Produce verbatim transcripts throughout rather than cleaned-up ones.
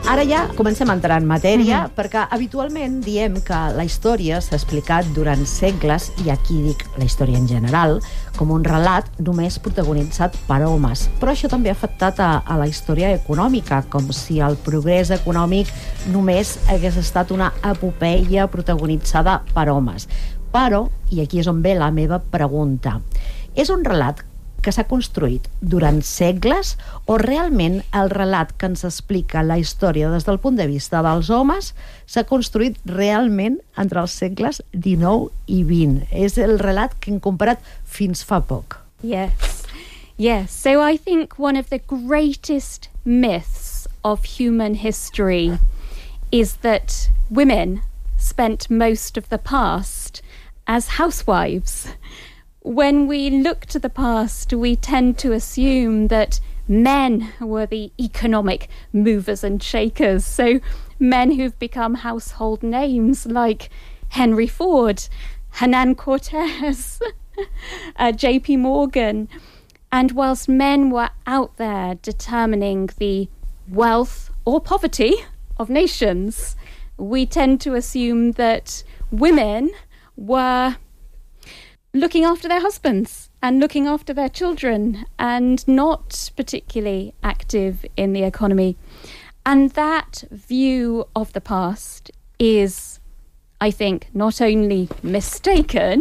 Ara ja comencem a entrar en matèria, mm-hmm. perquè habitualment diem que la història s'ha explicat durant segles, i aquí dic la història en general, com un relat només protagonitzat per homes. Però això també ha afectat a, a la història econòmica, com si el progrés econòmic només hagués estat una epopeia protagonitzada per homes. Però, i aquí és on ve la meva pregunta, és un relat que s'ha construït durant segles o realment el relat que ens explica la història des del punt de vista dels homes s'ha construït realment entre els segles dinou i vint? És el relat que hem comparat fins fa poc. Yes. Yes. So I think one of the greatest myths of human history is that women spent most of the past as housewives. When we look to the past, we tend to assume that men were the economic movers and shakers. So men who've become household names like Henry Ford, Hernan Cortez, uh, J P Morgan. And whilst men were out there determining the wealth or poverty of nations, we tend to assume that women were looking after their husbands and looking after their children and not particularly active in the economy. And that view of the past is, I think, not only mistaken,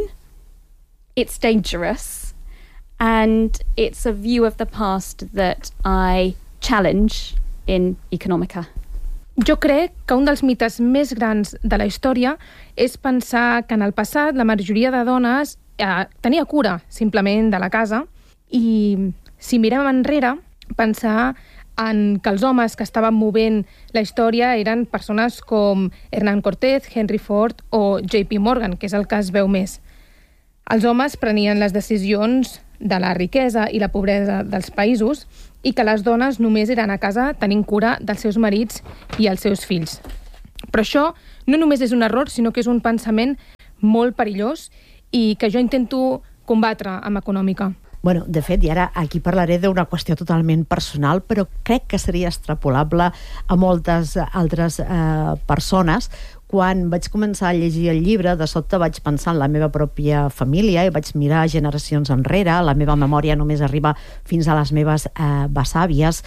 it's dangerous, and it's a view of the past that I challenge in Economica. Jo crec que un dels mites més grans de la història és pensar que en el passat la majoria de dones eh, tenia cura simplement de la casa, i si mirem enrere pensar en que els homes que estaven movent la història eren persones com Hernán Cortés, Henry Ford o J P Morgan, que és el que es veu més. Els homes prenien les decisions de la riquesa i la pobresa dels països, i que les dones només eren a casa tenint cura dels seus marits i els seus fills. Però això no només és un error, sinó que és un pensament molt perillós i que jo intento combatre amb Econòmica. Bueno, de fet, i ara aquí parlaré d'una qüestió totalment personal, però crec que seria extrapolable a moltes altres eh, persones. Quan vaig començar a llegir el llibre, de sobte vaig pensar en la meva pròpia família i vaig mirar generacions enrere. La meva memòria només arriba fins a les meves eh, besàvies,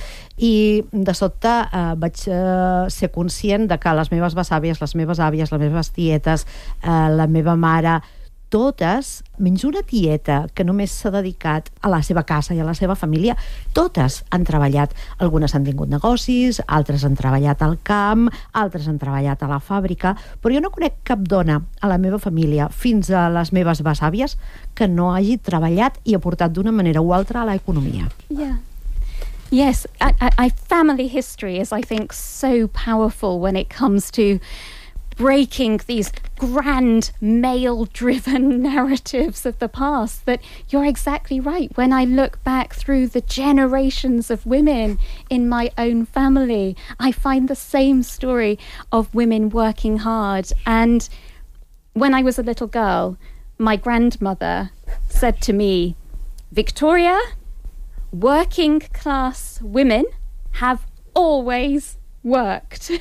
i de sobte eh, vaig eh, ser conscient de que les meves besàvies, les meves àvies, les meves tietes, eh, la meva mare, totes, menys una tieta que només s'ha dedicat a la seva casa i a la seva família, totes han treballat. Algunes han tingut negocis, altres han treballat al camp, altres han treballat a la fàbrica, però jo no conec cap dona a la meva família, fins a les meves besàvies, que no hagi treballat i aportat d'una manera o altra a l'economia. Yeah. Yes, I, I, I, family history is, I think, so powerful when it comes to breaking these grand male-driven narratives of the past, that you're exactly right. When I look back through the generations of women in my own family, I find the same story of women working hard. And when I was a little girl, my grandmother said to me, "Victoria, working class women have always worked."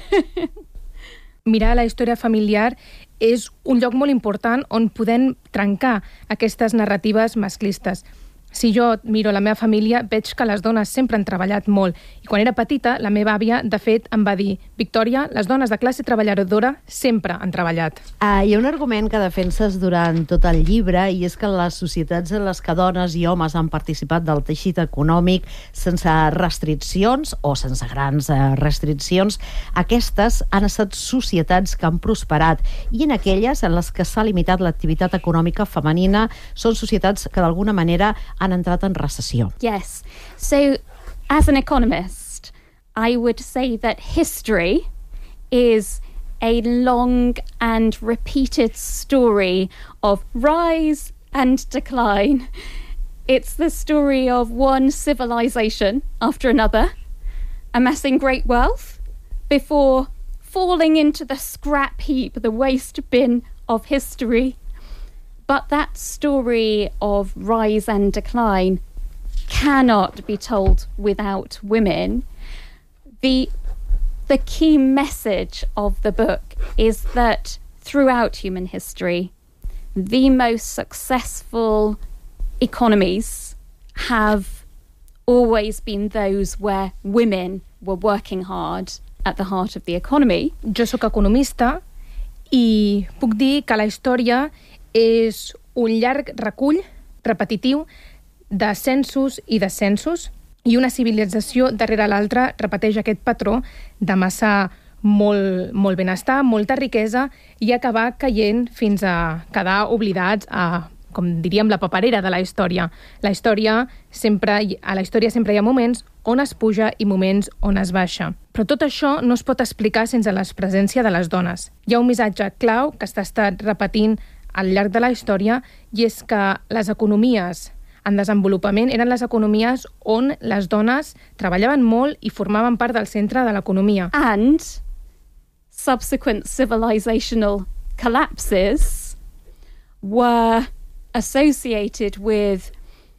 Mirar la història familiar és un lloc molt important on podem trencar aquestes narratives masclistes. Si jo miro la meva família, veig que les dones sempre han treballat molt. I quan era petita, la meva àvia, de fet, em va dir: "Victòria, les dones de classe treballadora sempre han treballat." Uh, hi ha un argument que defenses durant tot el llibre, i és que les societats en les que dones i homes han participat del teixit econòmic sense restriccions o sense grans uh, restriccions, aquestes han estat societats que han prosperat, i en aquelles en les que s'ha limitat l'activitat econòmica femenina són societats que d'alguna manera han entrat en recessió. Yes. So, as an economist, I would say that history is a long and repeated story of rise and decline. It's the story of one civilization after another, amassing great wealth before falling into the scrap heap, the waste bin of history. But that story of rise and decline cannot be told without women. The the key message of the book is that throughout human history, the most successful economies have always been those where women were working hard at the heart of the economy. Jo sóc economista i puc dir que la història és un llarg recull repetitiu d'ascensos i descensos, i una civilització darrere l'altra repeteix aquest patró d'amassar molt, molt benestar, molta riquesa i acabar caient fins a quedar oblidats a, com diríem, la paperera de la història. La història sempre, a la història sempre hi ha moments on es puja i moments on es baixa. Però tot això no es pot explicar sense la presència de les dones. Hi ha un missatge clau que s'ha estat repetint al llarg de la història i és que les economies en desenvolupament eren les economies on les dones treballaven molt i formaven part del centre de l'economia. And subsequent civilizational collapses were associated with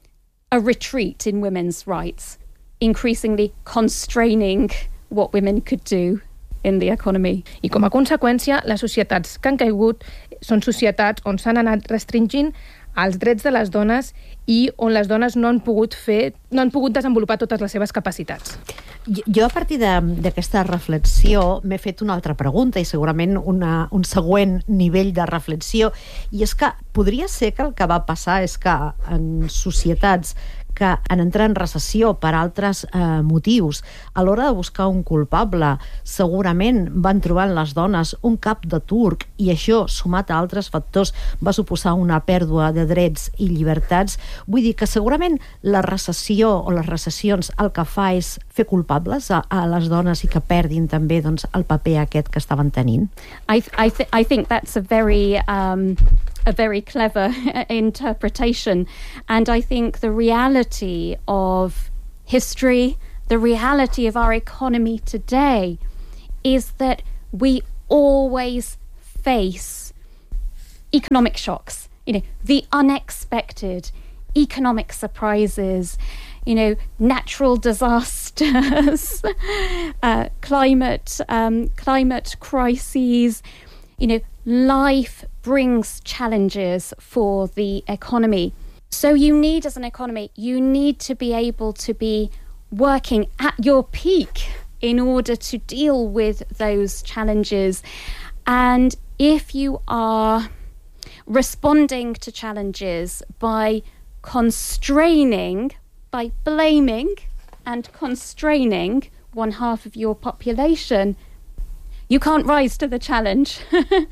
a retreat in women's rights, increasingly constraining what women could do in the economy. I com a conseqüència, les societats que han caigut són societats on s'han anat restringint els drets de les dones i on les dones no han pogut fer, no han pogut desenvolupar totes les seves capacitats. Jo, a partir d'aquesta reflexió, m'he fet una altra pregunta i segurament una, un següent nivell de reflexió, i és que podria ser que el que va passar és que en societats que en entrar en recessió per altres eh, motius, a l'hora de buscar un culpable, segurament van trobar en les dones un cap de turc, i això, sumat a altres factors, va suposar una pèrdua de drets i llibertats. Vull dir que segurament la recessió o les recessions el que fa és fer culpables a, a les dones i que perdin també doncs, el paper aquest que estaven tenint. I, th- I, th- I think that's a very... Um... a very clever interpretation. And I think the reality of history, the reality of our economy today is that we always face economic shocks, you know, the unexpected, economic surprises, you know, natural disasters, uh, climate, um, climate crises, you know, life brings challenges for the economy. So you need, as an economy, you need to be able to be working at your peak in order to deal with those challenges. And if you are responding to challenges by constraining, by blaming and constraining one half of your population, you can't rise to the challenge.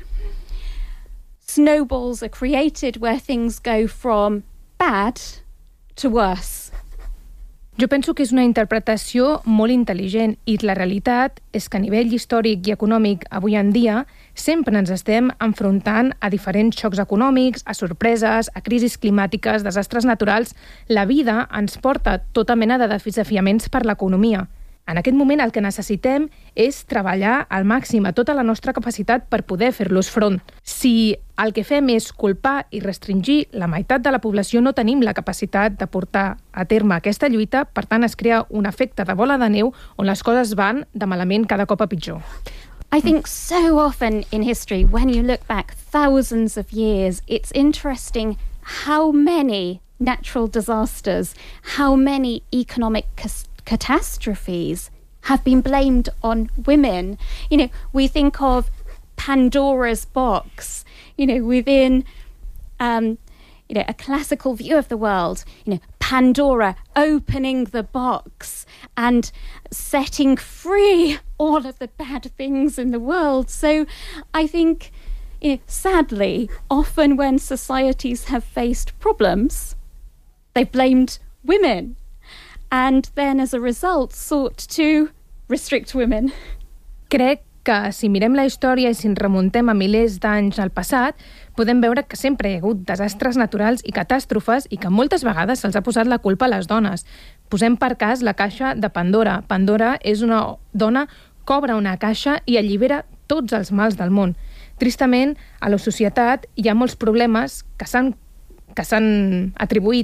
Snowballs are created where things go from bad to worse. Jo penso que és una interpretació molt intel·ligent i la realitat és que a nivell històric i econòmic avui en dia sempre ens estem enfrontant a diferents xocs econòmics, a sorpreses, a crisis climàtiques, desastres naturals. La vida ens porta tota mena de desafiaments per l'economia. En aquest moment el que necessitem és treballar al màxim a tota la nostra capacitat per poder fer-los front. Si el que fem és culpar i restringir la meitat de la població, no tenim la capacitat de portar a terme aquesta lluita, per tant es crea un efecte de bola de neu on les coses van de malament cada cop a pitjor. I think so often in history, when you look back thousands of years, it's interesting how many natural disasters, how many economic cas- catastrophes have been blamed on women. You know, we think of Pandora's box, you know, within um, you know, a classical view of the world, you know, Pandora opening the box and setting free all of the bad things in the world. So I think, you know, sadly, often when societies have faced problems, they've blamed women. And then, as a result, sought to restrict women. Crec que si mirem la història i si ens remuntem a milers d'anys al passat, podem veure que sempre hi ha hagut desastres naturals i catàstrofes i que moltes vegades se'ls ha posat la culpa a les dones. Posem per cas la caixa de Pandora. Pandora és una dona que obre una caixa i allibera tots els mals del món. Tristament, a la societat hi ha molts problemes que s'han, que s'han atribuït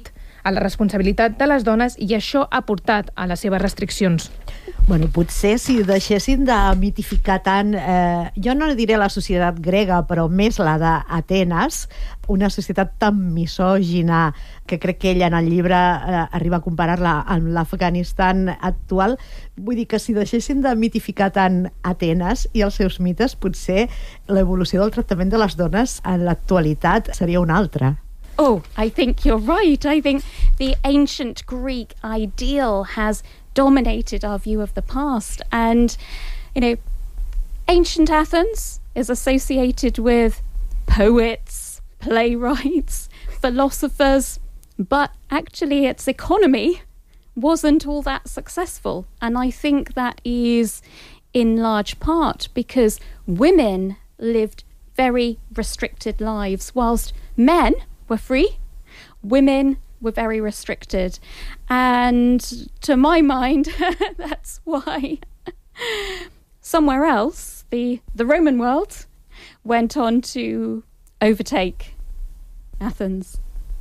a la responsabilitat de les dones i això ha portat a les seves restriccions. Bueno, potser si deixessin de mitificar tant, eh, jo no diré la societat grega, però més la d'Atenes, una societat tan misògina que crec que ella en el llibre eh, arriba a comparar-la amb l'Afganistan actual. Vull dir que si deixessin de mitificar tant Atenes i els seus mites, potser l'evolució del tractament de les dones en l'actualitat seria una altra. Oh, I think you're right. I think the ancient Greek ideal has dominated our view of the past. And, you know, ancient Athens is associated with poets, playwrights, philosophers, but actually its economy wasn't all that successful. And I think that is in large part because women lived very restricted lives, whilst men were free, women were very restricted. And to my mind, that's why somewhere else, the, the Roman world went on to overtake Athens.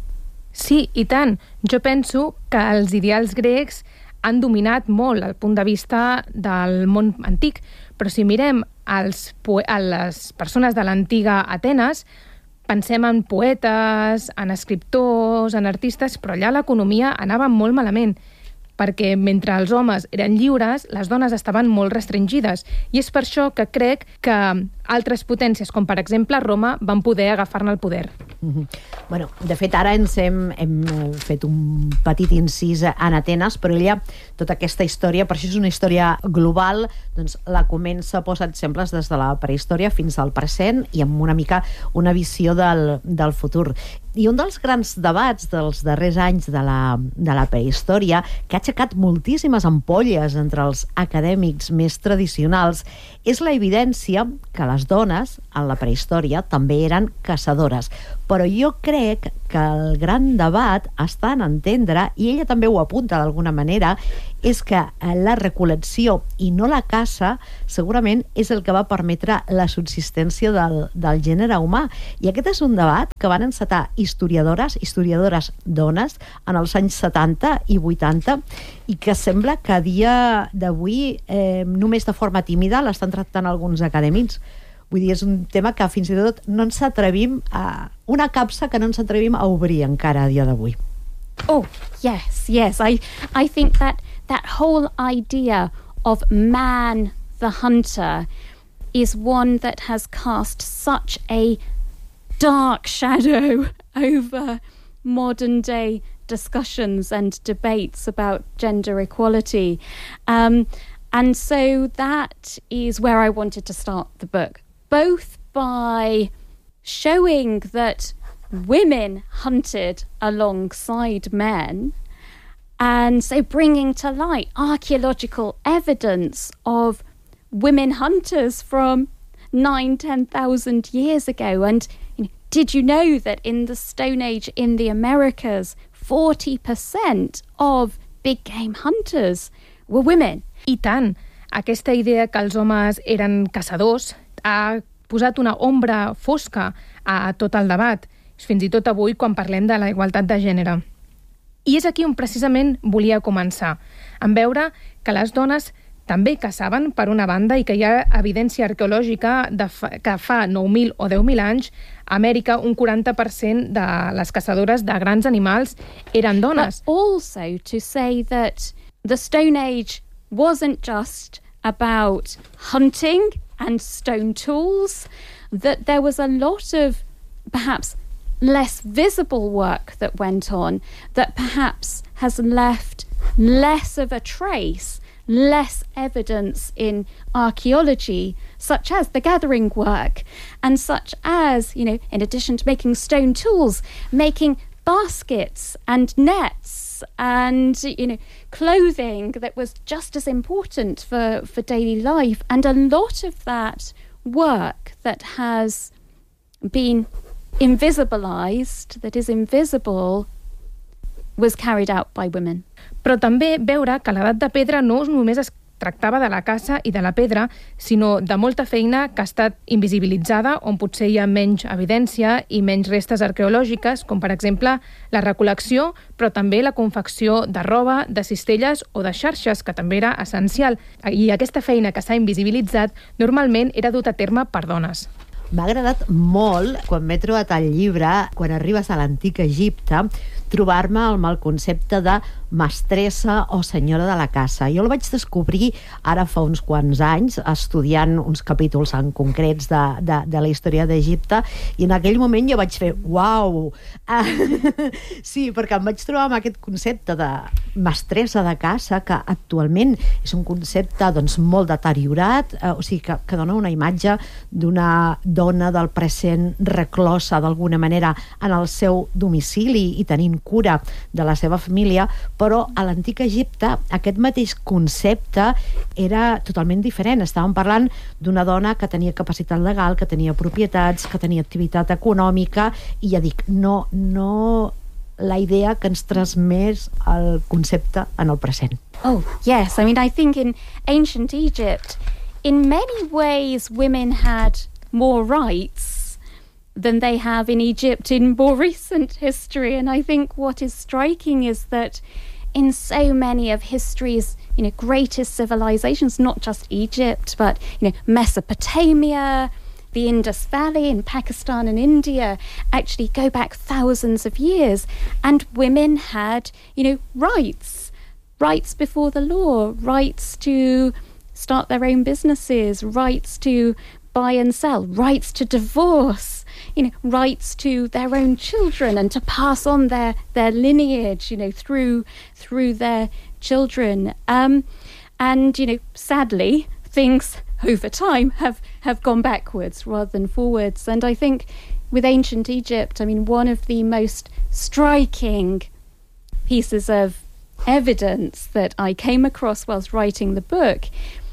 Sí, i tant. Jo penso que els ideals grecs han dominat molt el punt de vista del món antic, però si mirem els, a les persones de l'antiga Atenes, pensem en poetes, en escriptors, en artistes, però allà l'economia anava molt malament, perquè mentre els homes eren lliures, les dones estaven molt restringides. I és per això que crec que altres potències, com per exemple Roma, van poder agafar-ne el poder. Mm-hmm. Bueno, de fet, ara ens hem, hem fet un petit incís en Atenes, però ella, tota aquesta història, per això és una història global, doncs la comença a posar exemples des de la prehistòria fins al present i amb una mica una visió del, del futur. I un dels grans debats dels darrers anys de la, de la prehistòria, que ha aixecat moltíssimes ampolles entre els acadèmics més tradicionals, és la evidència que les dones, en la prehistòria, també eren caçadores. Però jo crec que el gran debat està en entendre, i ella també ho apunta d'alguna manera, és que la recol·lecció i no la caça segurament és el que va permetre la subsistència del, del gènere humà. I aquest és un debat que van encetar historiadores, historiadores dones, en els anys setanta i vuitanta, i que sembla que a dia d'avui eh, només de forma tímida l'estan tractant alguns acadèmics. Vull dir, és un tema que fins i tot no ens atrevim a... una capsa que no ens atrevim a obrir encara a dia d'avui. Oh, yes, yes. I, I think that that whole idea of man the hunter is one that has cast such a dark shadow over modern day discussions and debates about gender equality. Um, and so that is where I wanted to start the book, both by showing that women hunted alongside men, and so bringing to light archaeological evidence of women hunters from nine, ten thousand years ago. And you know, did you know that in the Stone Age in the Americas, forty percent of big game hunters were women? I tant, aquesta idea que els homes eren caçadors ha posat una ombra fosca a tot el debat, fins i tot avui quan parlem de la igualtat de gènere. I és aquí on precisament volia començar, en veure que les dones també caçaven, per una banda, i que hi ha evidència arqueològica de fa, que fa nou mil o deu mil anys, a Amèrica un quaranta per cent de les caçadores de grans animals eren dones. But also to say that the Stone Age wasn't just about hunting and stone tools, that there was a lot of perhaps less visible work that went on that perhaps has left less of a trace, less evidence in archaeology, such as the gathering work, and such as, you know, in addition to making stone tools, making baskets and nets and, you know, clothing that was just as important for, for daily life. And a lot of that work that has been invisibilized, that is invisible, was carried out by women. Però també veure que l'edat de pedra no només es tractava de la caça i de la pedra, sinó de molta feina que ha estat invisibilitzada, on potser hi ha menys evidència i menys restes arqueològiques, com per exemple la recol·lecció, però també la confecció de roba, de cistelles o de xarxes, que també era essencial. I aquesta feina que s'ha invisibilitzat normalment era dut a terme per dones. M'ha agradat molt, quan m'he trobat el llibre, quan arribes a l'antic Egipte, trobar-me amb el concepte de mestressa o senyora de la casa. Jo el vaig descobrir ara fa uns quants anys, estudiant uns capítols en concrets de, de, de la història d'Egipte, i en aquell moment jo vaig fer uau! Sí, perquè em vaig trobar amb aquest concepte de mestressa de casa, que actualment és un concepte doncs, molt deteriorat, eh, o sigui, que, que dona una imatge d'una dona del present reclosa d'alguna manera en el seu domicili i tenint cura de la seva família, però a l'antic Egipte aquest mateix concepte era totalment diferent. Estàvem parlant d'una dona que tenia capacitat legal, que tenia propietats, que tenia activitat econòmica, i ja dic, no, no la idea que ens transmet el concepte en el present. Oh, yes. I mean, I think in ancient Egypt, in many ways, women had more rights than they have in Egypt in more recent history. And I think what is striking is that in so many of history's, you know, greatest civilizations, not just Egypt, but, you know, Mesopotamia, the Indus Valley in Pakistan and India, actually go back thousands of years, and women had, you know, rights, rights before the law, rights to start their own businesses, rights to buy and sell, rights to divorce, you know, rights to their own children and to pass on their, their lineage, you know, through through their children. Um, and, you know, sadly, things over time have, have gone backwards rather than forwards. And I think with ancient Egypt, I mean, one of the most striking pieces of evidence that I came across whilst writing the book.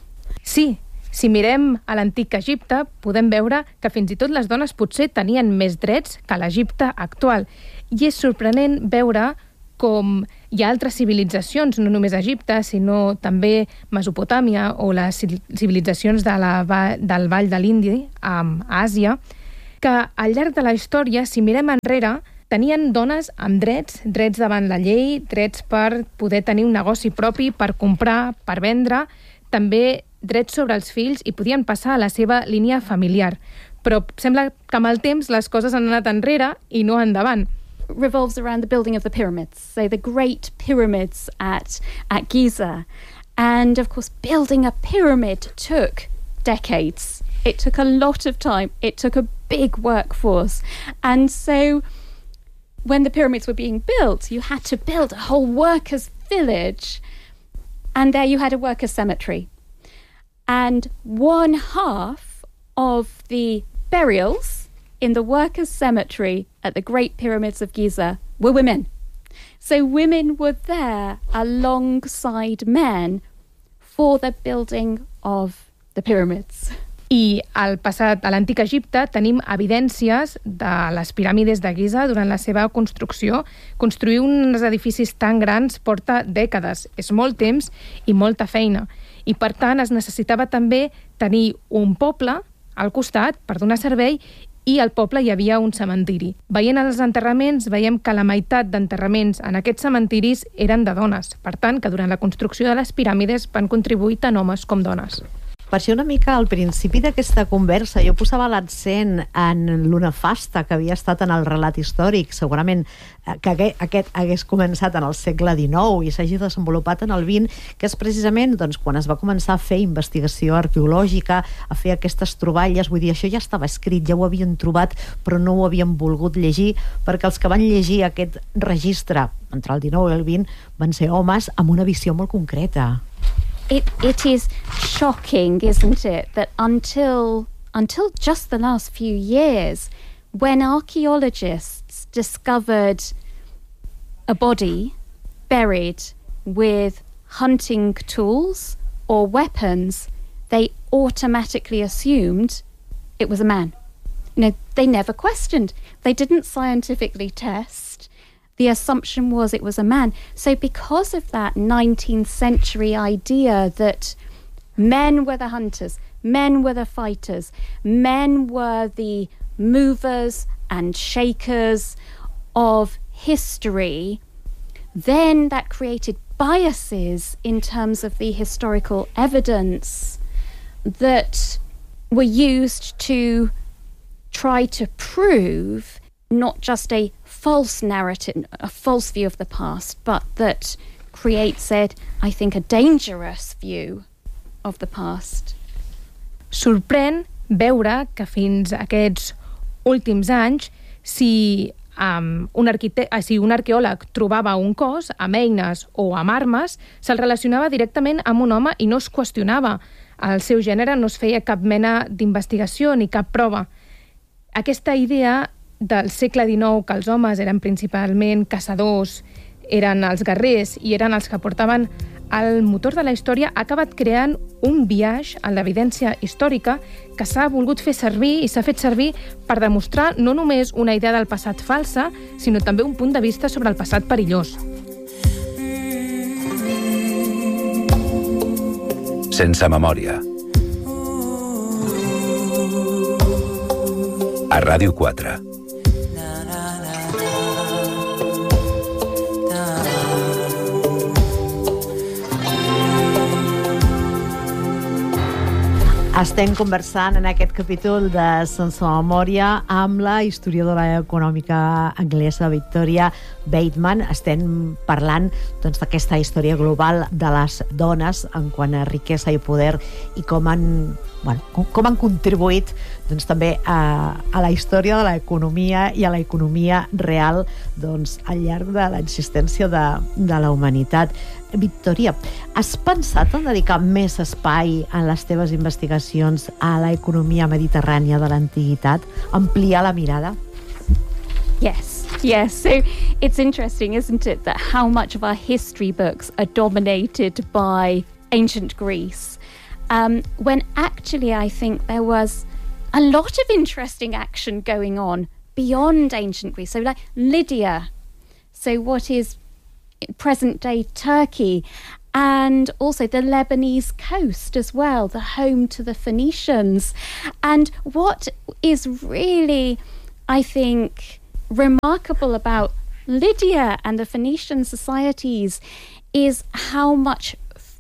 Sí, si mirem a l'antic Egipte, podem veure que fins i tot les dones potser tenien més drets que l'Egipte actual. I és sorprenent veure com hi ha altres civilitzacions, no només Egipte, sinó també Mesopotàmia o les civilitzacions de la, del Vall de l'Indi, a Àsia, que al llarg de la història, si mirem enrere, tenien dones amb drets, drets davant la llei, drets per poder tenir un negoci propi, per comprar, per vendre, també drets sobre els fills i podien passar a la seva línia familiar. Però sembla que amb el temps les coses han anat enrere i no endavant. Revolves around the building of the pyramids, so the great pyramids at, at Giza. And of course, building a pyramid took decades. It took a lot of time. It took a big workforce. And so when the pyramids were being built, you had to build a whole workers' village. And there you had a workers' cemetery. And one half of the burials in the workers' cemetery at the Great Pyramids of Giza were women. So women were there alongside men for the building of the pyramids. I al passat, a l'antic Egipte, tenim evidències de les piràmides de Giza durant la seva construcció. Construir uns edificis tan grans porta dècades, és molt temps i molta feina. I, per tant, es necessitava també tenir un poble al costat per donar servei i al poble hi havia un cementiri. Veient els enterraments, veiem que la meitat d'enterraments en aquests cementiris eren de dones. Per tant, que durant la construcció de les piràmides van contribuir tant homes com dones. Per això una mica al principi d'aquesta conversa jo posava l'accent en lo nefasta que havia estat en el relat històric, segurament que aquest hagués començat en el segle dinou i s'hagi desenvolupat en el vint, que és precisament doncs, quan es va començar a fer investigació arqueològica, a fer aquestes troballes, vull dir, això ja estava escrit, ja ho havien trobat, però no ho havien volgut llegir, perquè els que van llegir aquest registre entre el dinou i el vint van ser homes amb una visió molt concreta. It it is shocking, isn't it, that until until just the last few years, when archaeologists discovered a body buried with hunting tools or weapons, they automatically assumed it was a man. You know, they never questioned. They didn't scientifically test. The assumption was it was a man. So because of that nineteenth century idea that Men were the hunters, men were the fighters, men were the movers and shakers of history. Then that created biases in terms of the historical evidence that were used to try to prove not just a false narrative, a false view of the past, but that creates, it, I think, a dangerous view of the past. Sorprèn veure que fins aquests últims anys, si, um, un, arquite- ah, si un arqueòleg trobava un cos amb eines o amb armes, se'l relacionava directament amb un home i no es qüestionava el seu gènere, no es feia cap mena d'investigació ni cap prova. Aquesta idea del segle dinou, que els homes eren principalment caçadors, eren els guerrers i eren els que portaven el motor de la història, ha acabat creant un biaix en l'evidència històrica que s'ha volgut fer servir i s'ha fet servir per demostrar no només una idea del passat falsa, sinó també un punt de vista sobre el passat perillós. Sense memòria. A Ràdio quatre. Estem conversant en aquest capítol de Sense Memòria amb la historiadora econòmica anglesa Victoria Bateman. Estem parlant doncs, d'aquesta història global de les dones en quant a riquesa i poder i com han, bueno, com, com han contribuït doncs, també a, a la història de l'economia i a l'economia real doncs, al llarg de l'existència de, de la humanitat. Victoria, has pensat en dedicar més espai en les teves investigacions a l'economia mediterrània de l'antiguitat? Ampliar la mirada? Yes, yes. So it's interesting, isn't it, that how much of our history books are dominated by ancient Greece, um, when actually I think there was a lot of interesting action going on beyond ancient Greece. So like Lydia, so what is present-day Turkey, and also the Lebanese coast as well, the home to the Phoenicians. And what is really, I think, remarkable about Lydia and the Phoenician societies is how much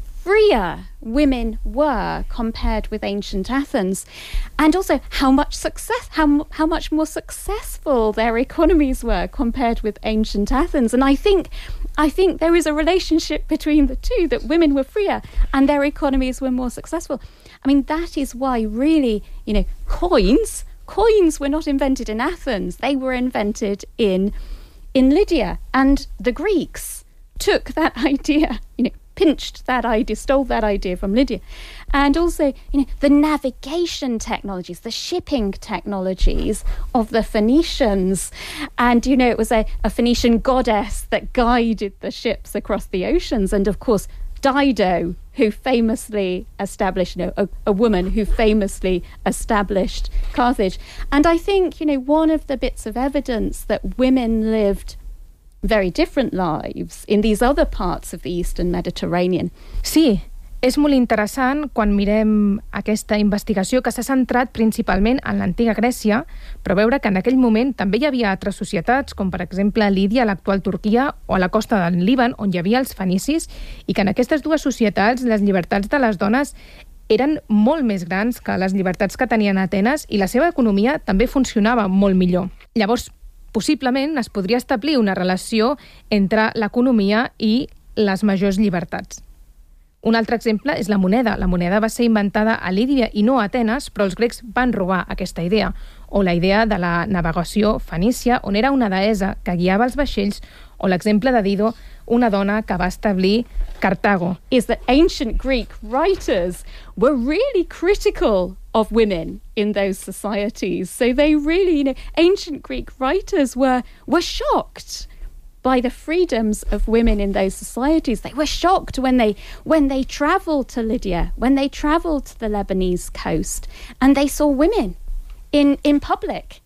freer women were compared with ancient Athens, and also how much success, how how much more successful their economies were compared with ancient Athens. And I think I think there is a relationship between the two, that women were freer and their economies were more successful. I mean, that is why really, you know, coins, coins were not invented in Athens. They were invented in, in Lydia. And the Greeks took that idea, you know, pinched that idea, stole that idea from Lydia. And also, you know, the navigation technologies, the shipping technologies of the Phoenicians. And, you know, it was a, a Phoenician goddess that guided the ships across the oceans. And, of course, Dido, who famously established, you know, a, a woman who famously established Carthage. And I think, you know, one of the bits of evidence that women lived very different lives in these other parts of the Eastern Mediterranean. Sí, és molt interessant quan mirem aquesta investigació que s'ha centrat principalment en l'antiga Grècia, però veure que en aquell moment també hi havia altres societats, com per exemple Lídia, l'actual Turquia, o a la costa del Líban, on hi havia els fenicis, i que en aquestes dues societats les llibertats de les dones eren molt més grans que les llibertats que tenien a Atenes i la seva economia també funcionava molt millor. Llavors, possiblement es podria establir una relació entre l'economia i les majors llibertats. Un altre exemple és la moneda. La moneda va ser inventada a Lídia i no a Atenes, però els grecs van robar aquesta idea. O la idea de la navegació fenícia, on era una deessa que guiava els vaixells, o l'exemple de Dido, una dona que va establir Cartago. Is that ancient Greek writers were really critical of women in those societies. So they really, you know, ancient Greek writers were were shocked by the freedoms of women in those societies. They were shocked when they when they traveled to Lydia, when they traveled to the Lebanese coast, and they saw women in in public.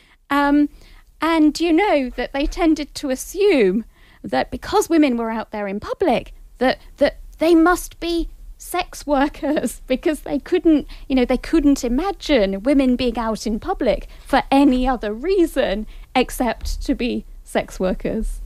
Um, and you know that they tended to assume that because women were out there in public, that that they must be sex workers because they couldn't, you know, they couldn't imagine women being out in public for any other reason except to be sex workers.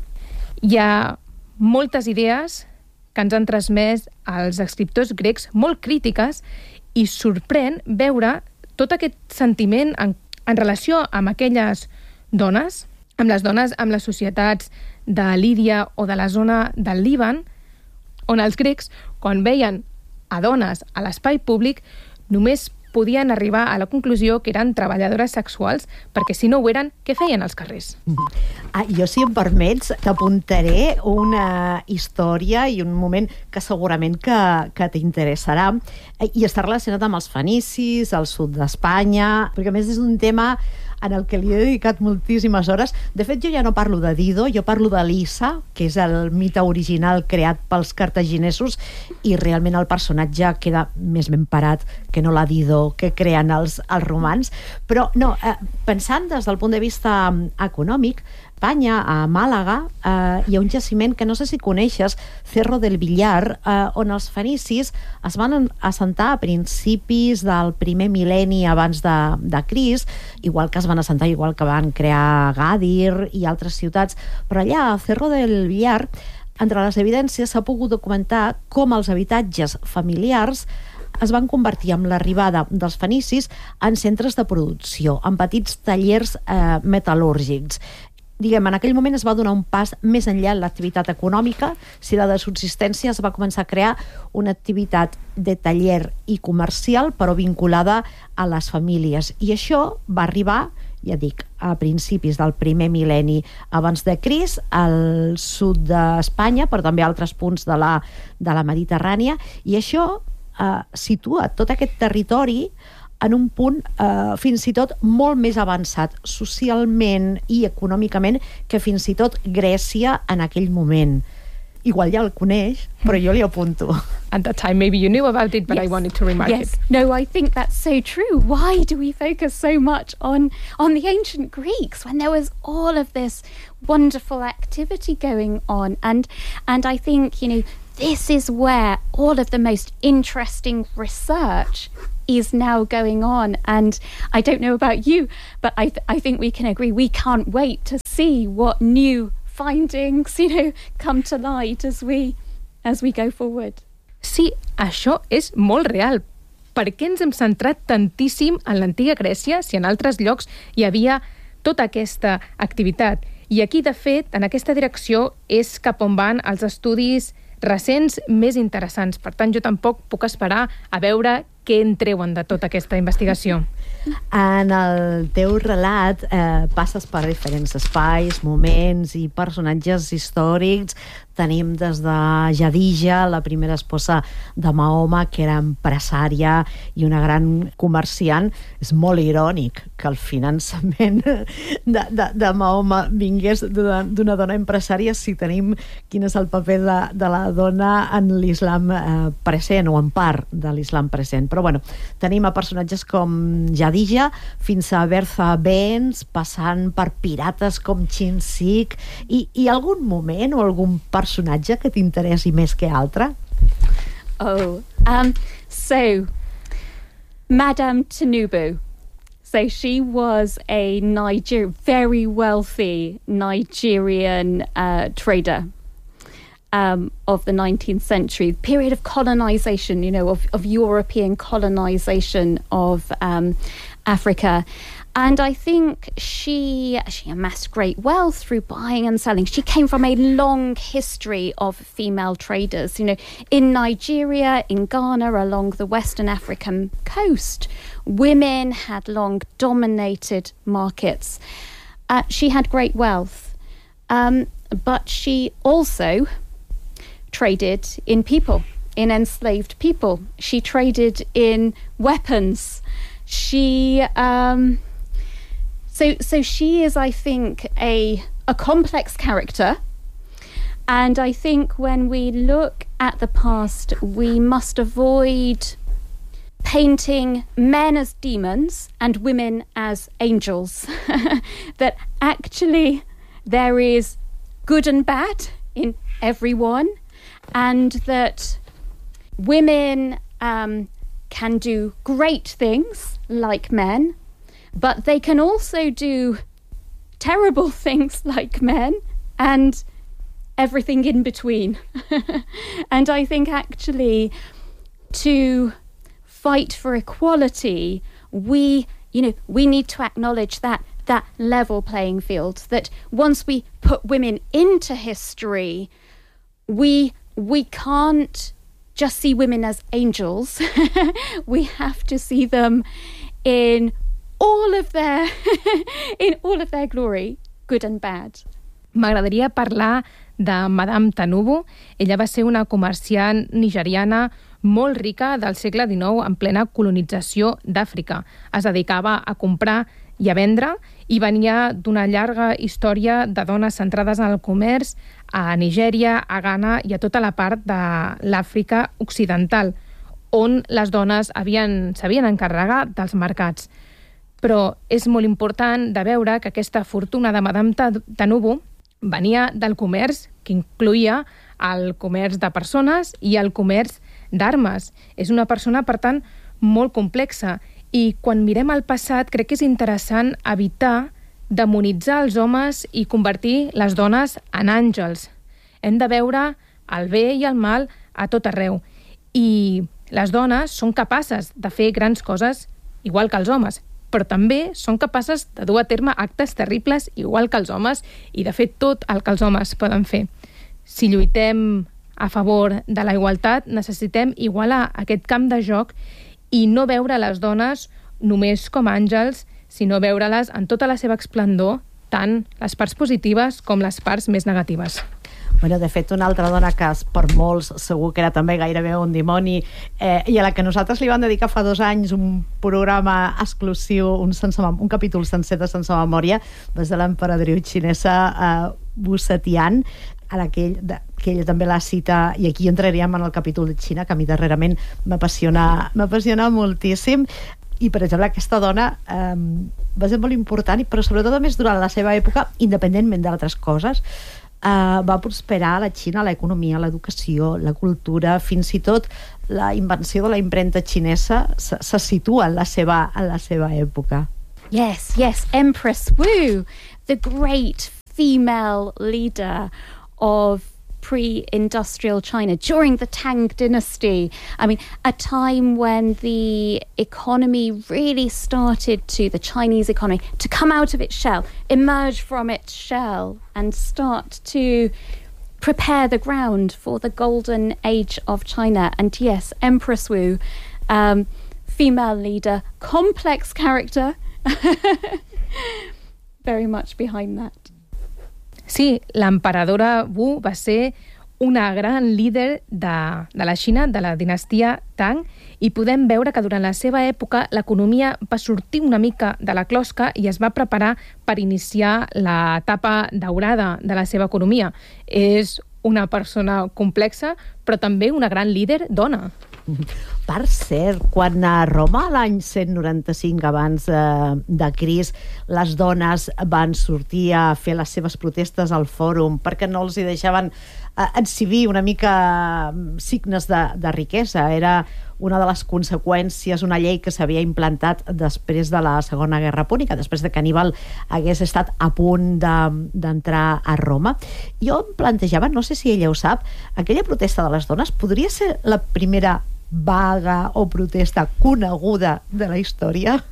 Hi ha moltes idees que ens han transmès els escriptors grecs molt crítiques i sorprèn veure tot aquest sentiment en, en relació amb aquelles dones, amb les dones, amb les societats de Lídia o de la zona del Líban, on els grecs, quan veien a dones a l'espai públic, només podien arribar a la conclusió que eren treballadores sexuals, perquè si no ho eren, què feien als carrers? Ah, jo, si em permets, t'apuntaré una història i un moment que segurament que, que t'interessarà, i està relacionat amb els fenicis, al sud d'Espanya, perquè a més és un tema en el que li he dedicat moltíssimes hores. De fet, jo ja no parlo de Dido, jo parlo de Lissa, que és el mite original creat pels cartaginesos, i realment el personatge queda més ben parat que no la Dido que creen els, els romans. Però no, eh, pensant des del punt de vista econòmic, Espanya, a Màlaga, eh, hi ha un jaciment que no sé si coneixes, Cerro del Villar, eh, on els fenicis es van assentar a principis del primer mil·lenni abans de, de Crist, igual que es van assentar, igual que van crear Gàdir i altres ciutats. Però allà, a Cerro del Villar, entre les evidències s'ha pogut documentar com els habitatges familiars es van convertir amb l'arribada dels fenicis en centres de producció, en petits tallers eh, metal·lúrgics. Diguem, en aquell moment es va donar un pas més enllà en l'activitat econòmica. Si la de subsistència es va començar a crear una activitat de taller i comercial, però vinculada a les famílies. I això va arribar, ja dic, a principis del primer mil·lenni abans de Crist, al sud d'Espanya, però també a altres punts de la, de la Mediterrània, i això eh, situa tot aquest territori en un punt eh, fins i tot molt més avançat socialment i econòmicament que fins i tot Grècia en aquell moment. Igual ja el coneix, però jo li apunto. At that time, maybe you knew about it, but yes. I wanted to remark yes. it. No, I think that's so true. Why do we focus so much on, on the ancient Greeks when there was all of this wonderful activity going on? And, and I think, you know, this is where all of the most interesting research is now going on. And I don't know about you, but I, th- I think we can agree we can't wait to see what new findings, you know, come to light as we, as we go forward. Sí, això és molt real. Per què ens hem centrat tantíssim en l'antiga Grècia si en altres llocs hi havia tota aquesta activitat? I aquí, de fet, en aquesta direcció és cap on van els estudis recents més interessants. Per tant, jo tampoc puc esperar a veure què en treuen de tota aquesta investigació. En el teu relat eh, passes per diferents espais, moments i personatges històrics. Tenim des de Jadija, la primera esposa de Mahoma, que era empresària i una gran comerciant. És molt irònic que el finançament de, de, de Mahoma vingués d'una, d'una dona empresària, si tenim quin és el paper de, de la dona en l'islam eh, present, o en part de l'islam present. Però bueno, tenim a personatges com Jadija fins a Bertha Benz, passant per pirates com Chinzik, i, i algun moment o algun personatge que t'interessi més que altre? Oh, um, so Madame Tinubu. So she was a Niger, very wealthy Nigerian uh, trader. Um, of the nineteenth century, period of colonization, you know, of, of European colonization of um, Africa. And I think she she amassed great wealth through buying and selling. She came from a long history of female traders, you know, in Nigeria, in Ghana, along the Western African coast. Women had long dominated markets. Uh, she had great wealth, um, but she also traded in people, in enslaved people. She traded in weapons. She, um, so so she is, I think, a a complex character. And I think when we look at the past, we must avoid painting men as demons and women as angels. That actually there is good and bad in everyone. And that women um, can do great things like men, but they can also do terrible things like men and everything in between. And I think actually to fight for equality, we, you know, we need to acknowledge that that level playing field, that once we put women into history, we we can't just see women as angels. We have to see them in all of their in all of their glory, good and bad. M'agradaria parlar de Madame Tanubu. Ella va ser una comerciant nigeriana molt rica del segle dinou en plena colonització d'Àfrica. Es dedicava a comprar i a vendre i venia d'una llarga història de dones centrades en el comerç a Nigèria, a Ghana i a tota la part de l'Àfrica occidental, on les dones havien, s'havien encarregat dels mercats. Però és molt important de veure que aquesta fortuna de Madame Tanubu venia del comerç, que incloïa el comerç de persones i el comerç d'armes. És una persona, per tant, molt complexa. I quan mirem al passat, crec que és interessant evitar demonitzar els homes i convertir les dones en àngels. Hem de veure el bé i el mal a tot arreu. I les dones són capaces de fer grans coses igual que els homes, però també són capaces de dur a terme actes terribles igual que els homes i de fer tot el que els homes poden fer. Si lluitem a favor de la igualtat, necessitem igualar aquest camp de joc i no veure les dones només com àngels, sinó veure-les en tota la seva esplendor, tant les parts positives com les parts més negatives. Bueno, de fet, una altra dona que per molts segur que era també gairebé un dimoni eh, i a la que nosaltres li vam dedicar fa dos anys un programa exclusiu, un, sense, un capítol sencer de Sense Memòria, va ser l'emperadriu xinesa eh, Wu Zetian, a la que, ell, de, que ella també la cita, i aquí entraríem en el capítol de Xina, que a mi darrerament m'apassiona m'apassiona moltíssim. I, per exemple, aquesta dona eh, va ser molt important, però sobretot a més durant la seva època, independentment d'altres coses, eh, va prosperar a la Xina l'economia, l'educació, la cultura, fins i tot la invenció de la impremta xinesa se, se situa en la seva, en la seva època. Yes, yes, Empress Wu, the great female leader of pre-industrial China during the Tang dynasty. I mean, a time when the economy really started to, the Chinese economy, to come out of its shell, emerge from its shell and start to prepare the ground for the golden age of China. And yes, Empress Wu, um, female leader, complex character, very much behind that. Sí, l'emperadora Wu va ser una gran líder de, de la Xina, de la dinastia Tang, i podem veure que durant la seva època l'economia va sortir una mica de la closca i es va preparar per iniciar l'etapa daurada de la seva economia. És una persona complexa, però també una gran líder dona. Per cert, quan a Roma l'any cent noranta-cinc abans eh, de Crist les dones van sortir a fer les seves protestes al fòrum perquè no els hi deixaven eh, exhibir una mica signes de, de riquesa, era una de les conseqüències, una llei que s'havia implantat després de la Segona Guerra Púnica, després de que Aníbal hagués estat a punt de, d'entrar a Roma. Jo em plantejava, no sé si ella ho sap, aquella protesta de les dones podria ser la primera vaga o protesta coneguda de la història?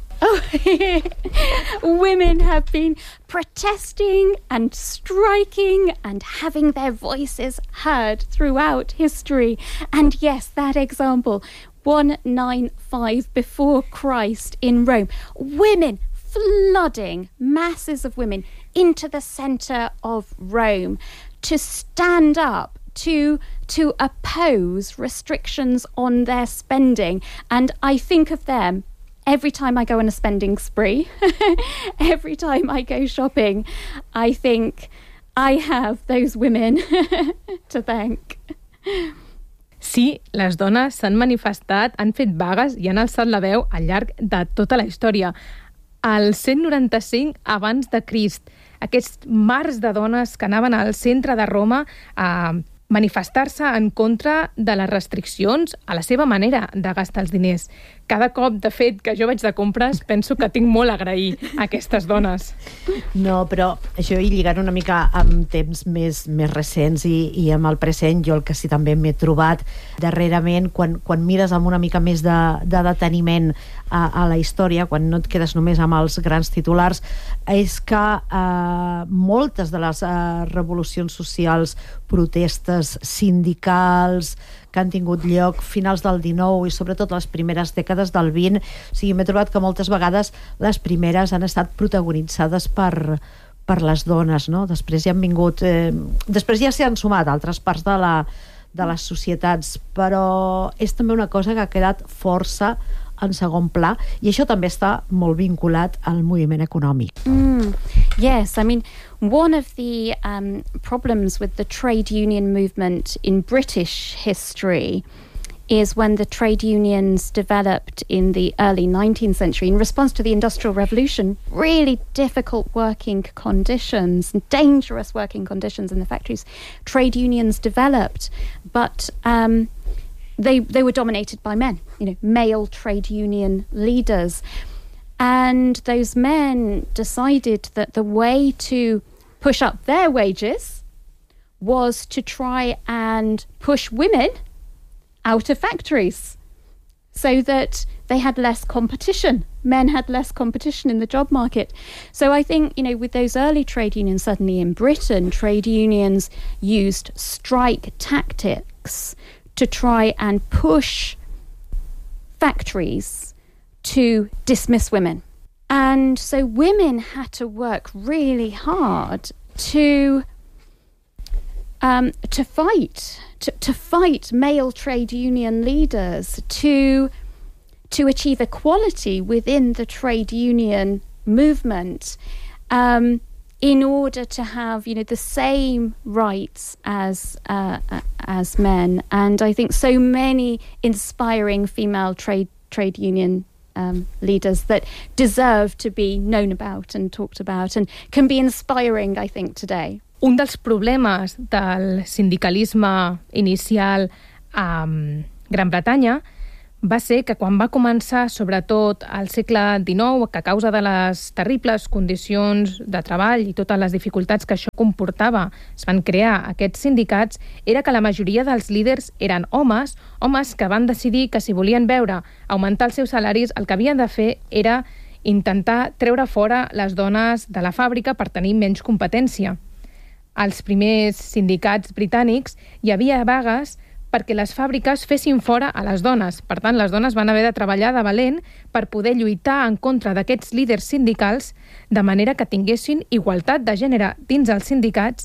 Women have been protesting and striking and having their voices heard throughout history. And yes, that example, one ninety-five before Christ in Rome, women flooding, masses of women into the center of Rome to stand up to to oppose restrictions on their spending. And I think of them every time I go on a spending spree. Every time I go shopping, I think I have those women to thank. Sí, les dones s'han manifestat, han fet vagues i han alçat la veu al llarg de tota la història. Al cent noranta-cinc abans de Crist, aquests mars de dones que anaven al centre de Roma a manifestar-se en contra de les restriccions a la seva manera de gastar els diners. Cada cop, de fet, que jo vaig de compres, penso que tinc molt a agrair a aquestes dones. No, però això i lligant una mica amb temps més, més recents i, i amb el present, jo el que sí també m'he trobat darrerament, quan, quan mires amb una mica més de, de deteniment a, a la història, quan no et quedes només amb els grans titulars, és que eh, moltes de les eh, revolucions socials, protestes sindicals que han tingut lloc finals del dinou i sobretot les primeres dècades del vint, o sigui, m'he trobat que moltes vegades les primeres han estat protagonitzades per, per les dones, no? Després ja han vingut... Eh, després ja s'hi han sumat altres parts de, la, de les societats, però és també una cosa que ha quedat força en segon pla, i això també està molt vinculat al moviment econòmic. Mm, yes, I mean, one of the um, problems with the trade union movement in British history is when the trade unions developed in the early nineteenth century in response to the Industrial Revolution, really difficult working conditions, dangerous working conditions in the factories. Trade unions developed, but um, they they were dominated by men, you know, male trade union leaders. And those men decided that the way to push up their wages was to try and push women out of factories so that they had less competition. Men had less competition in the job market. So I think, you know, with those early trade unions, certainly in Britain, trade unions used strike tactics to try and push factories to dismiss women. And so women had to work really hard to um, to fight, to, to fight male trade union leaders, to to achieve equality within the trade union movement, um, in order to have, you know, the same rights as uh, as men. And I think so many inspiring female trade trade union um, leaders that deserve to be known about and talked about, and can be inspiring, I think, today. Un dels problemes del sindicalisme inicial a Gran Bretanya va ser que quan va començar, sobretot al segle dinou, que a causa de les terribles condicions de treball i totes les dificultats que això comportava, es van crear aquests sindicats, era que la majoria dels líders eren homes, homes que van decidir que si volien veure augmentar els seus salaris, el que havien de fer era intentar treure fora les dones de la fàbrica per tenir menys competència. Als primers sindicats britànics hi havia vagues perquè les fàbriques fessin fora a les dones. Per tant, les dones van haver de treballar de valent per poder lluitar en contra d'aquests líders sindicals de manera que tinguessin igualtat de gènere dins els sindicats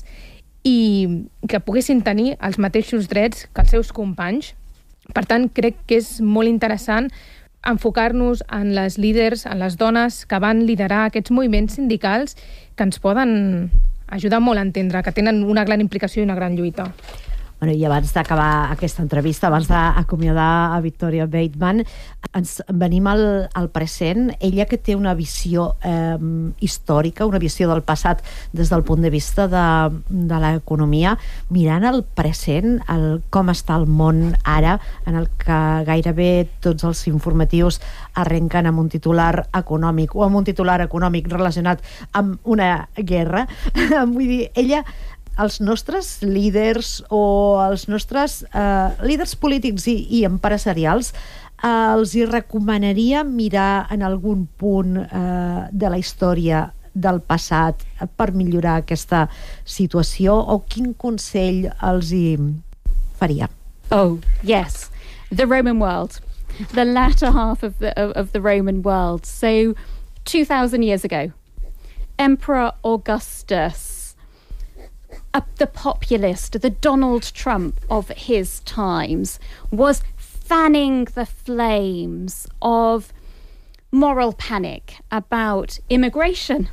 i que poguessin tenir els mateixos drets que els seus companys. Per tant, crec que és molt interessant enfocar-nos en les líders, en les dones que van liderar aquests moviments sindicals que ens poden ajudar molt a entendre, que tenen una gran implicació i una gran lluita. Bueno, i abans d'acabar aquesta entrevista, abans d'acomiadar a Victoria Bateman, ens venim al, al present. Ella que té una visió eh, històrica, una visió del passat des del punt de vista de, de l'economia, mirant el present, el, com està el món ara, en el que gairebé tots els informatius arrenquen amb un titular econòmic o amb un titular econòmic relacionat amb una guerra. Vull dir, ella... els nostres líders o els nostres eh, líders polítics i, i empresarials eh, els hi recomanaria mirar en algun punt eh, de la història del passat per millorar aquesta situació, o quin consell els hi faria? Oh, yes. The Roman world. The latter half of the, of, of the Roman world. So, two thousand years ago, Emperor Augustus, Uh, the populist, the Donald Trump of his times, was fanning the flames of moral panic about immigration,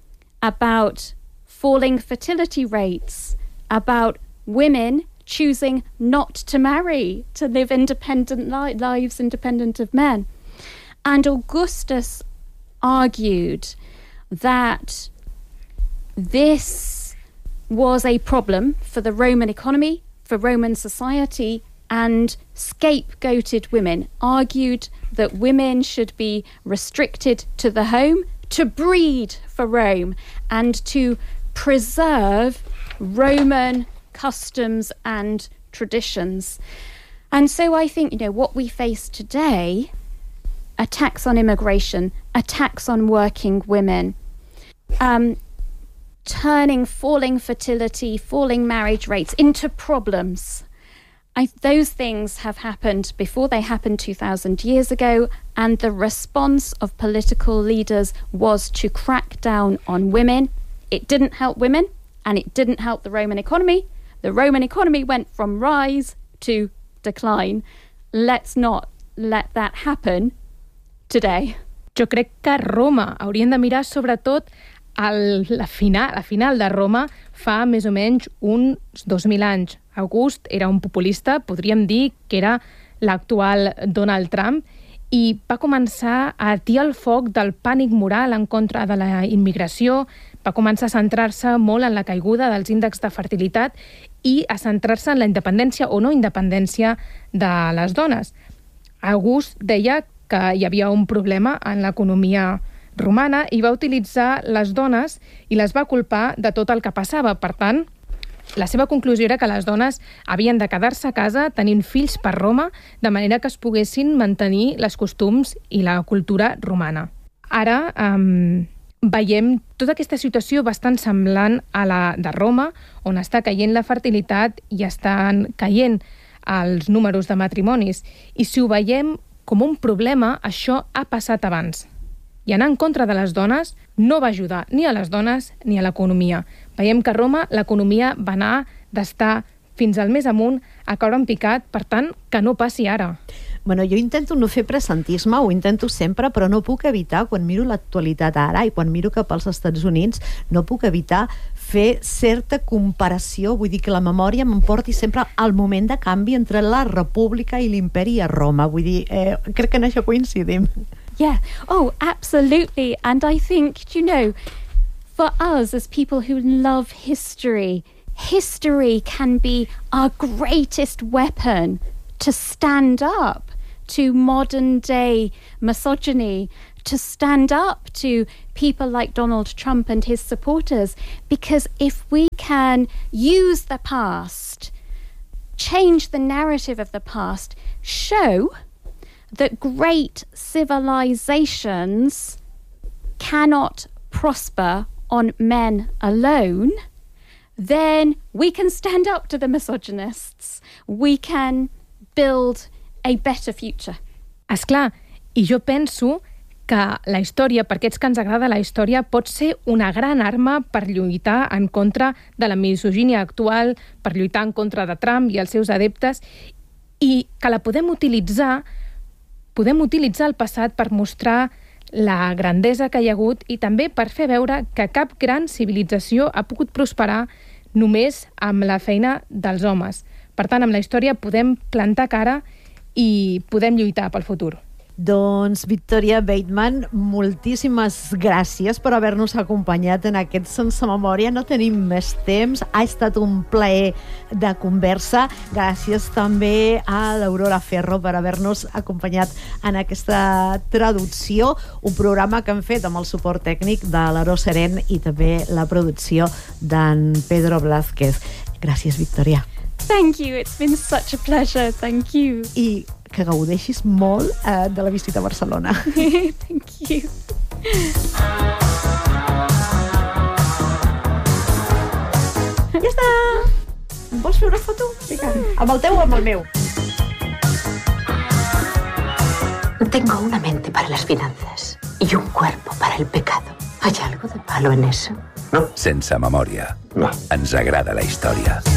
about falling fertility rates, about women choosing not to marry, to live independent li- lives independent of men. And Augustus argued that this was a problem for the Roman economy, for Roman society and scapegoated women, argued that women should be restricted to the home to breed for Rome and to preserve Roman customs and traditions. And so I think, you know, what we face today, attacks on immigration, attacks on working women, um, turning falling fertility, falling marriage rates into problems. I, those things have happened before they happened two thousand years ago, and the response of political leaders was to crack down on women. It didn't help women, and it didn't help the Roman economy. The Roman economy went from rise to decline. Let's not let that happen today. Jo crec que a Roma haurien de mirar sobretot el, la, final, la final de Roma fa més o menys uns dos mil anys. August era un populista, podríem dir que era l'actual Donald Trump, i va començar a atiar el foc del pànic moral en contra de la immigració, va començar a centrar-se molt en la caiguda dels índexs de fertilitat i a centrar-se en la independència o no independència de les dones. August deia que hi havia un problema en l'economia romana i va utilitzar les dones i les va culpar de tot el que passava. Per tant, la seva conclusió era que les dones havien de quedar-se a casa tenint fills per Roma, de manera que es poguessin mantenir les costums i la cultura romana. Ara um, veiem tota aquesta situació bastant semblant a la de Roma, on està caient la fertilitat i estan caient els números de matrimonis. I si ho veiem com un problema, això ha passat abans. I anar en contra de les dones no va ajudar ni a les dones ni a l'economia. Veiem que a Roma l'economia va anar d'estar fins al més amunt a caure en picat, per tant, que no passi ara. Bueno, jo intento no fer presentisme, ho intento sempre, però no puc evitar, quan miro l'actualitat ara i quan miro cap als Estats Units, no puc evitar fer certa comparació, vull dir que la memòria m'emporti sempre al moment de canvi entre la república i l'imperi a Roma. Vull dir, eh, crec que en això coincidim. Yeah. Oh, absolutely. And I think, you know, for us as people who love history, history can be our greatest weapon to stand up to modern day misogyny, to stand up to people like Donald Trump and his supporters, because if we can use the past, change the narrative of the past, show that great civilizations cannot prosper on men alone, then we can stand up to the misogynists. We can build a better future. Esclar, i jo penso que la història, per aquests que ens agrada la història, pot ser una gran arma per lluitar en contra de la misogínia actual, per lluitar en contra de Trump i els seus adeptes, i que la podem utilitzar podem utilitzar el passat per mostrar la grandesa que hi ha hagut i també per fer veure que cap gran civilització ha pogut prosperar només amb la feina dels homes. Per tant, amb la història podem plantar cara i podem lluitar pel futur. Doncs, Victoria Bateman, moltíssimes gràcies per haver-nos acompanyat en aquest Sense Memòria. No tenim més temps. Ha estat un plaer de conversa. Gràcies també a l'Aurora Ferro per haver-nos acompanyat en aquesta traducció. Un programa que hem fet amb el suport tècnic de l'Aro Seren i també la producció d'en Pedro Blázquez. Gràcies, Victoria. Thank you. It's been such a pleasure. Thank you. I que gaudeixis molt eh, de la visita a Barcelona. Thank you. Ja està! Em vols fer una foto? Vinga. Amb el teu o amb el meu? Tengo una mente para las finanzas y un cuerpo para el pecado. ¿Hay algo de malo en eso? No. Sense Memòria. No. Ens agrada la història.